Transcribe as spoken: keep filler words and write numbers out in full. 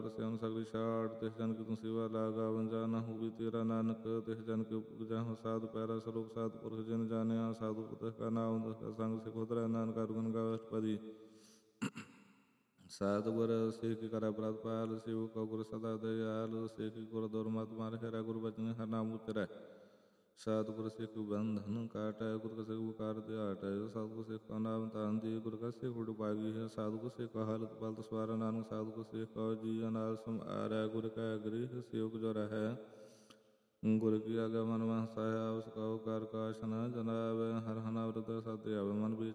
ਕਸਿਆਨ ਸਗਲੀ ਛਾੜ। ਤਿਸ ਜਨ ਕੀ ਤੂੰ ਸੇਵਾ ਲਾਗਾ ਵੰਜਾ ਨਾ ਹੋਵੀ ਤੇਰਾ ਨਾਨਕ। ਤਿਸ ਜਨ ਕੇ ਉਪਜਹੁ ਸਾਧੁ ਪੈਰਾ ਸਲੋਕ ਸਾਧ ਪੁਰਖ ਜਿਨ ਜਾਣਿਆ। ਸਾਧੂ ਪੁਰਖ ਕਾ ਨਾਮ ਦਸ ਸੰਗ ਸਿਖ ਉਤਰੈ ਨਾਨਕ ਗੁਣ ਗਾਵੇ ਅਸ਼ਟਪਦੀ। ਸਤਿਗੁਰ ਸਿੱਖ ਕਰਿ ਪ੍ਰਤਿਪਾਲ ਸਿਵ ਕਉ ਗੁਰ ਸਦਾ ਦਇਆਲ। ਸਿੱਖ ਗੁਰ ਦੁਰਮਤਿ ਮਾਰ ਹਰਿ ਗੁਰ ਬਚਨ ਹਰਿ ਨਾਮ ਉਚਰੈ। ਸਤਿਗੁਰ ਸਿੱਖ ਬੰਧਨ ਕਾਟੈ ਗੁਰ ਕਾ ਸਿੱਖ ਬਕਾਰ ਦਿਆਟੈ। ਸਤਿਗੁਰ ਸਿੱਖ ਕਾ ਨਾਮ ਧਨ ਦੀ ਗੁਰ ਕਾ ਸਿੱਖ ਉਡਭਾਗੀ ਹੈ। ਸਤਿਗੁਰ ਸਿੱਖ ਕਾ ਹਾਲਤ ਪਲਤ ਸਵਾਰੈ ਨਾਨਕ। ਸਤਿਗੁਰ ਸਿੱਖ ਕਉ ਜੀਅ ਨਾਲ ਸਮਾਰੈ। ਗੁਰ ਕੈ ਗ੍ਰਹਿ ਸੇਵਕ ਜੋ ਰਹੈ। ਗੁਰ ਕੀ ਆਗਿਆ ਮਨਿ ਮਨਿ ਵਸਾਇਆ। ਉਸ ਕਉ ਕਰ ਕਾਛ ਨ ਜਨਾਵੈ। ਹਰਿ ਨਾਮ ਬਿਰਧ ਸਤਿ ਆਵੈ ਮਨ ਵਿੱਚ